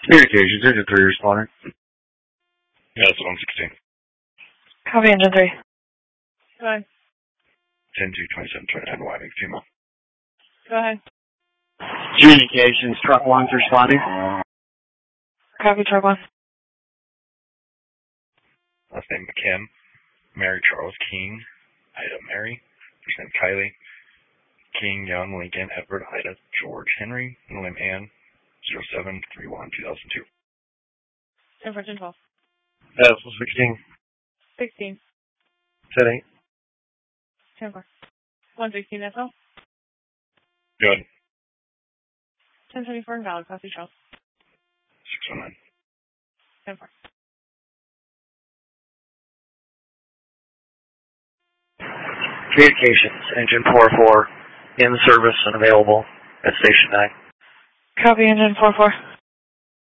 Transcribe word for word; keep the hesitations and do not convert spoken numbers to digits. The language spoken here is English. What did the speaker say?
Communications, engine three responding. Yeah, that's one sixteen. Copy, engine three. Go ahead. ten two twenty-seven twenty-nine Wyoming female. Go ahead. Communications, truck one's responding. Copy, truck one. Last name McKim. Mary Charles King. Ida Mary. First name Kylie. King, Young, Lincoln, Edward, Ida, George, Henry. Middle name Ann. zero seven three one two thousand two. ten four, ten twelve. Uh, sixteen. sixteen. ten eight. ten four. one sixteen S L. Good. ten seventy-four invalid. Copy, Charles. six one nine. ten four. Communications, engine four four, in service and available at station nine. Copy, engine four four.